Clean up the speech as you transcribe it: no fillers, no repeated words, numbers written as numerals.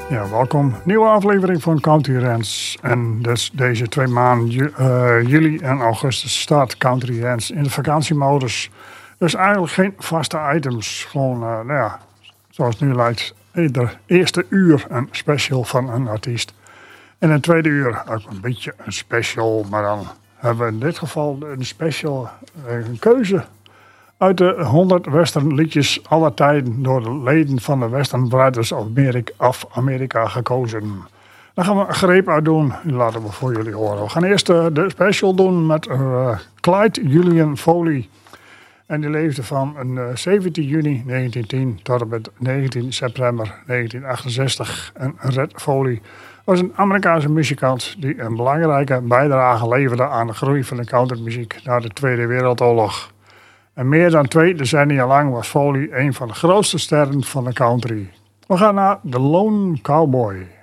Ja, welkom. Nieuwe aflevering van Country Rants. En dus deze 2 maanden, juli en augustus, start Country Rants in de vakantiemodus. Dus eigenlijk geen vaste items. Gewoon, zoals het nu lijkt, ieder eerste uur een special van een artiest. En in het tweede uur ook een beetje een special, maar dan hebben we in dit geval een special, een keuze uit de 100 western liedjes aller tijden door de leden van de Western Brothers of America gekozen. Daar gaan we een greep uit doen. Die laten we voor jullie horen. We gaan eerst de special doen met Clyde Julian Foley. En die leefde van 17 juni 1910 tot en met 19 september 1968. En Red Foley was een Amerikaanse muzikant die een belangrijke bijdrage leverde aan de groei van de countrymuziek na de Tweede Wereldoorlog. En meer dan 2 decennia lang was Foley een van de grootste sterren van de country. We gaan naar The Lone Cowboy.